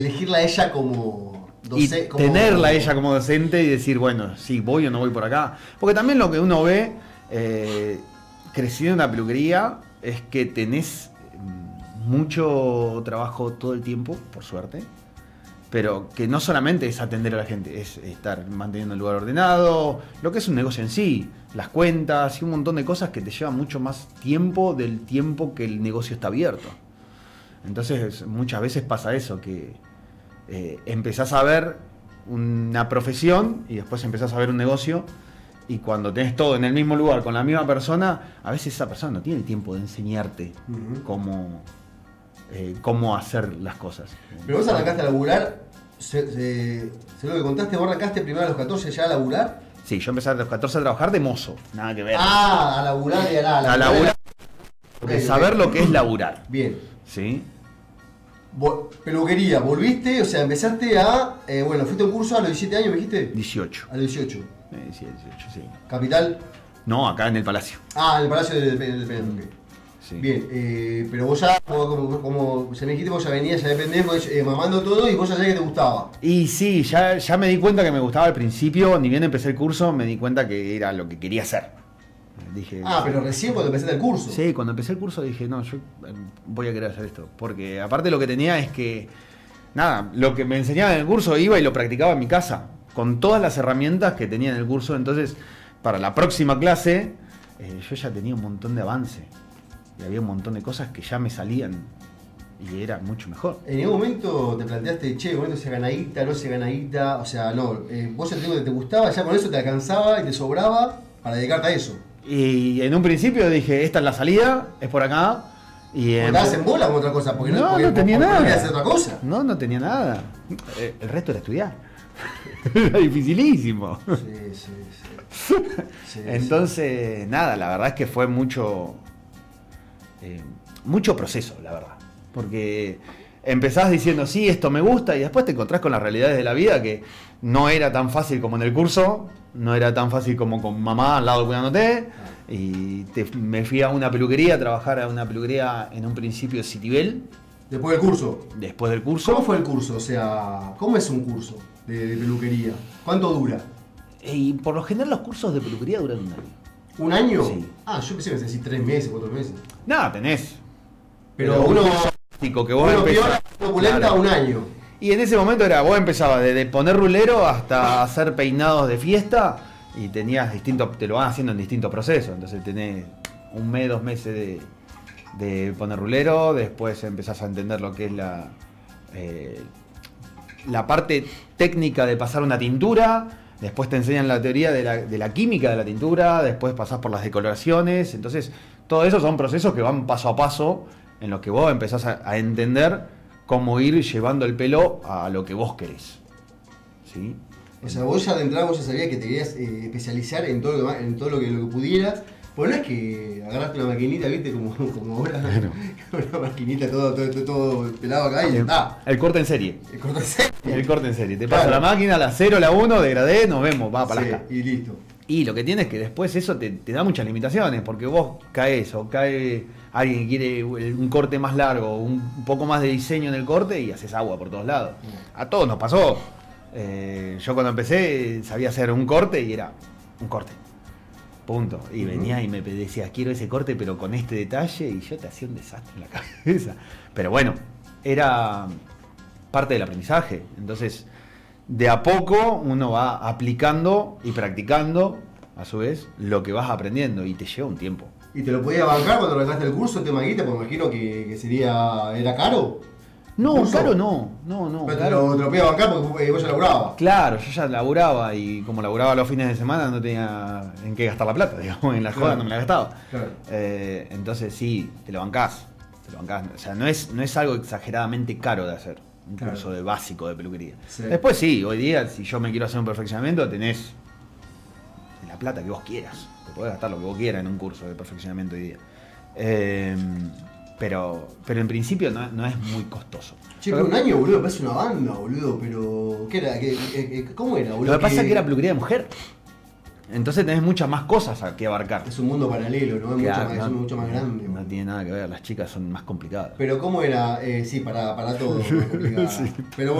Elegirla a ella como Y docente. tenerla a ella como docente y decir, bueno, sí, voy o no voy por acá. Porque también lo que uno ve creciendo en una peluquería es que tenés mucho trabajo todo el tiempo, por suerte. Pero que no solamente es atender a la gente, es estar manteniendo el lugar ordenado, lo que es un negocio en sí, las cuentas y un montón de cosas que te llevan mucho más tiempo del tiempo que el negocio está abierto. Entonces muchas veces pasa eso, que empezás a ver una profesión y después empezás a ver un negocio, y cuando tenés todo en el mismo lugar con la misma persona, a veces esa persona no tiene el tiempo de enseñarte cómo hacer las cosas. Pero vos arrancaste a laburar, según lo que contaste, vos arrancaste primero a los 14 ya a laburar. Sí, yo empecé a los 14 a trabajar de mozo, nada que ver. A laburar de A laburar, de saber lo que es laburar. Bien. ¿Sí? Peluquería, volviste, o sea, empezaste a. Fuiste a un curso a los 17 años, ¿me dijiste? 18. A los 18. Sí, 18, sí. ¿Capital? No, acá en el Palacio. En el Palacio del Peñón, ok. Sí. Bien, pero vos ya, como ya me dijiste, vos ya venías ya de pendejo, mamando todo y vos ya sabías que te gustaba. Y sí, ya me di cuenta que me gustaba al principio, ni bien empecé el curso, me di cuenta que era lo que quería hacer. Dije, pero recién cuando empezaste el curso. Sí, cuando empecé el curso dije, no, yo voy a querer hacer esto. Porque aparte lo que tenía es que, nada, lo que me enseñaban en el curso iba y lo practicaba en mi casa, con todas las herramientas que tenía en el curso. Entonces, para la próxima clase, yo ya tenía un montón de avance. Y había un montón de cosas que ya me salían y era mucho mejor. ¿En ningún momento te planteaste, che, en momento se gana guita, no se gana guita? O sea, no, vos ya te digo que te gustaba, ya con eso te alcanzaba y te sobraba para dedicarte a eso. Y en un principio dije, esta es la salida, es por acá. Y ¿Estabas en bola con otra cosa? Porque no tenía porque nada. querías hacer otra cosa. No tenía nada. El resto era estudiar. Era dificilísimo. Sí. Entonces, nada, la verdad es que fue mucho proceso, la verdad. Porque empezás diciendo, sí, esto me gusta, y después te encontrás con las realidades de la vida, que no era tan fácil como en el curso, no era tan fácil como con mamá al lado cuidándote. Y me fui a una peluquería, a trabajar a una peluquería en un principio Citibel. ¿Después del curso? Después del curso. ¿Cómo fue el curso? O sea, ¿cómo es un curso de peluquería? ¿Cuánto dura? Y por lo general los cursos de peluquería duran un año. ¿Un año? Sí. Yo pensé que me decís 3 meses, 4 meses. Nada, tenés. Pero uno que vos empezás, opulenta claro. Un año. Y en ese momento vos empezabas desde poner rulero hasta hacer peinados de fiesta, y tenías te lo van haciendo en distintos procesos. Entonces tenés 1 mes, 2 meses de poner rulero, después empezás a entender lo que es la parte técnica de pasar una tintura, después te enseñan la teoría de la química de la tintura, después pasás por las decoloraciones. Entonces todo eso son procesos que van paso a paso, en los que vos empezás a entender cómo ir llevando el pelo a lo que vos querés. ¿Sí? O sea, vos ya de entrada vos ya sabías que te querías especializar en todo lo que pudieras. Pues no es que agarraste una maquinita, viste, como ahora, bueno. Una maquinita todo pelado acá y ya está. El corte en serie. El corte en serie. El corte en serie. Te pasa la máquina, la 0, la 1, degradé, nos vemos, va para acá. Y listo. Y lo que tienes es que después eso te da muchas limitaciones, porque vos caes o cae alguien que quiere un corte más largo, un poco más de diseño en el corte, y haces agua por todos lados. A todos nos pasó. Yo cuando empecé sabía hacer un corte y era un corte. Punto. Y venía y me decía, quiero ese corte pero con este detalle, y yo te hacía un desastre en la cabeza. Pero bueno, era parte del aprendizaje. Entonces, de a poco uno va aplicando y practicando, a su vez, lo que vas aprendiendo, y te lleva un tiempo. ¿Y te lo podías bancar cuando arrancaste el curso, tema guita? Porque imagino que era caro. No, caro no. Pero Claro. te lo podías bancar porque vos ya laburabas. Claro, yo ya laburaba, y como laburaba los fines de semana no tenía en qué gastar la plata, digamos, en la joda no me la gastaba. Claro. Entonces sí, te lo bancás. O sea, no es algo exageradamente caro de hacer, un curso de básico de peluquería. Sí. Después sí, hoy día si yo me quiero hacer un perfeccionamiento, tenés la plata que vos quieras. Te podés gastar lo que vos quieras en un curso de perfeccionamiento hoy día. Pero en principio no es muy costoso. Che, pero un año, boludo, parece una banda, boludo, pero... ¿Qué era? ¿Cómo era, boludo? Lo que pasa es que era peluquería de mujer. Entonces tenés muchas más cosas que abarcar. Es un mundo paralelo, ¿no? Es mucho más grande. No tiene nada que ver, las chicas son más complicadas. Pero ¿cómo era? Sí, para todo. Complicado. Sí. Pero